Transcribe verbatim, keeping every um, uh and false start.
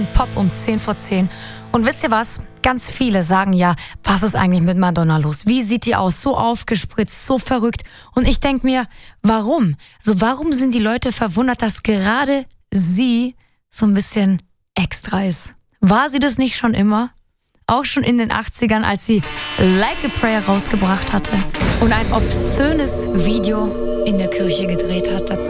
Pop um zehn vor zehn. Und wisst ihr was? Ganz viele sagen ja, was ist eigentlich mit Madonna los? Wie sieht die aus? So aufgespritzt, so verrückt. Und ich denke mir, warum? Also warum sind die Leute verwundert, dass gerade sie so ein bisschen extra ist? War sie das nicht schon immer? Auch schon in den achtzigern, als sie Like a Prayer rausgebracht hatte und ein obszönes Video in der Kirche gedreht hat dazu.